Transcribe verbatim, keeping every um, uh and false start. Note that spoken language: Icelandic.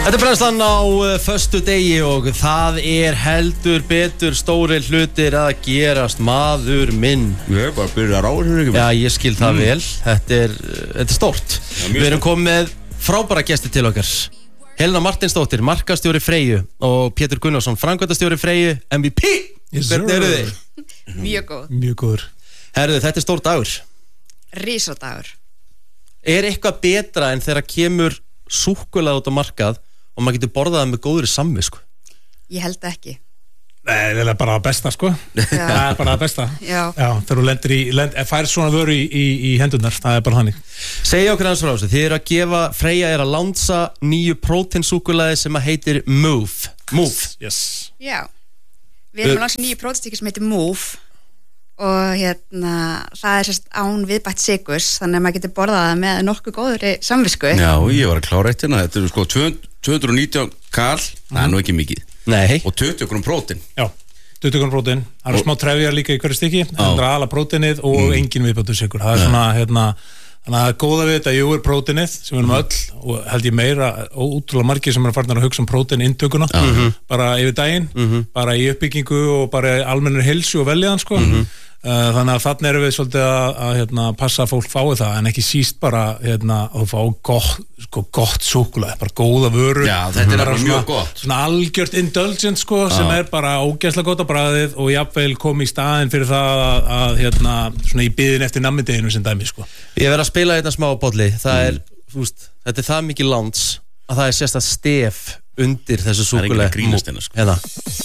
Þetta er brennslan á uh, föstu degi og það er heldur betur stóri hlutir að gerast, maður minn. Ég er bara að byrja að ráða hér. Já, ég skil það mm. vel. Þetta er, uh, þetta er stórt. Já, Við erum komið með frábæra gesti til okkar. Helena Martinsdóttir, markastjóri Freyju og Pétur Gunnarsson, framkvæmdastjóri Freyju, M V P. Yes, Hvernig eru þið? Mjög góð. Mjög góður. Herðu, þetta er stór dagur. Rísadagur. Er eitthvað betra en þegar kemur súkkulaði út á markað og maður getur borðað með góðri samvisku? Ég held ekki. Nei, það er bara það besta, sko. Það er bara það besta. Já. Já, þegar þú lendir í, lend, fær svona vöru í, í, í hendurnar, það er bara þannig. Segja okkur aðeins frá þessu. Þið eru að gefa, Freyja er að lánsa nýju próteinsúkkulaði sem að heitir Move. Move. Yes. Já. Við erum að lánsa nýju próteinstykki sem heitir Move og hérna, það er sérst án viðbætt sykurs, þannig að maður getur borðað það með nokkuð góðri samvisku. Já, ég var að klára eitt hérna. Þetta eru sko tvö hundruð og nítján kal, mm. það er nú ekki mikið. Nei. Og tuttugu grömm prótein. Já, tuttugu grömm prótein. Það eru smá trefjar líka í hverju stykki, það er ala próteinið og mm. engin viðbættur sykur. Það er svona, hérna, þannig að góða við þetta, jú, er próteinið sem við erum öll og held ég meira og útrúlega margir sem er farnir að hugsa um próteinintökuna mm-hmm. bara yfir daginn, mm-hmm. bara í uppbyggingu og bara almennur heilsu og veljaðan, sko. Mm-hmm. Þannig að þarna erum við svolítið að, að hérna, passa að fólk fái það en ekki síst bara hérna, að fá gott, sko, gott súkkulaði, bara góða vöru. Já, þetta er bara svona, mjög gott. Svona algjört indulgent, sko, sem er bara ógeðslega gott á bragðið og jafnvel kom í staðinn fyrir það að, að hérna, svona í biðin eftir nammideginu sem dæmi, sko. Ég verð að spila hérna smá bolli. Það er, þú veist, þetta er það mikið láns að það er sérstætt stef undir þessu súkkulaði. Það er ekki að grínast hérna, sko. Hérna.